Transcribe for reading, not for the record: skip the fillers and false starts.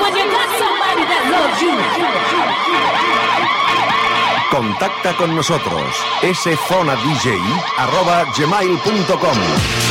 when you got somebody that loves you. Contacta con nosotros. szonadj@gmail.com